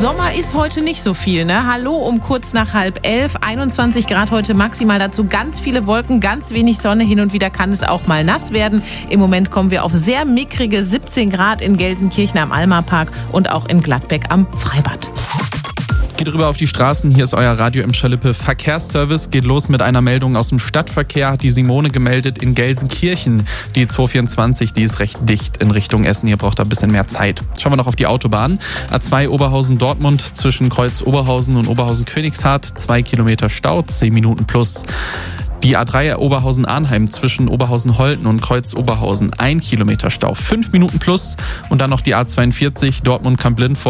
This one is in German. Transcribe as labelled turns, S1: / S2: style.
S1: Sommer ist heute nicht so viel, ne? Hallo um kurz nach 10:30, 21 Grad heute maximal, dazu ganz viele Wolken, ganz wenig Sonne, hin und wieder kann es auch mal nass werden. Im Moment kommen wir auf sehr mickrige 17 Grad in Gelsenkirchen am Alma-Park und auch in Gladbeck am Freibad.
S2: Geht rüber auf die Straßen, hier ist euer Radio im Schalippe Verkehrsservice. Geht los mit einer Meldung aus dem Stadtverkehr, hat die Simone gemeldet in Gelsenkirchen. Die 224, die ist recht dicht in Richtung Essen, hier braucht ihr ein bisschen mehr Zeit. Schauen wir noch auf die Autobahn. A2 Oberhausen-Dortmund zwischen Kreuz Oberhausen und Oberhausen-Königshardt, 2 Kilometer Stau, 10 Minuten plus. Die A3 Oberhausen-Arnheim zwischen Oberhausen-Holten und Kreuz Oberhausen, 1 Kilometer Stau, 5 Minuten plus. Und dann noch die A42 Dortmund-Kamp-Lindfort.